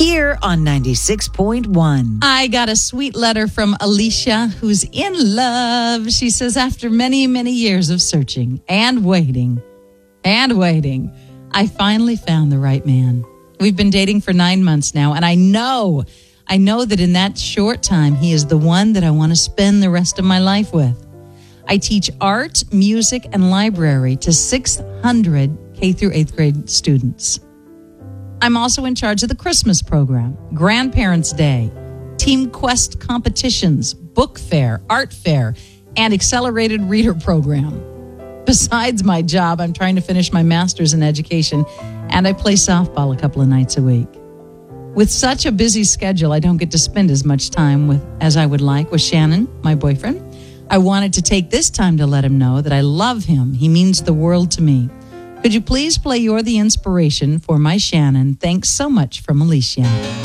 here on 96.1. I got a sweet letter from Alicia, who's in love. She says, after many, many years of searching and waiting, I finally found the right man. We've been dating for 9 months now, and I know that in that short time, he is the one that I want to spend the rest of my life with. I teach art, music, and library to 600 K through 8th grade students. I'm also in charge of the Christmas program, Grandparents' Day, Team Quest competitions, book fair, art fair, and accelerated reader program. Besides my job, I'm trying to finish my master's in education, and I play softball a couple of nights a week. With such a busy schedule, I don't get to spend as much time as I would like with Shannon, my boyfriend. I wanted to take this time to let him know that I love him. He means the world to me. Could you please play You're the Inspiration for my Shannon? Thanks so much from Alicia.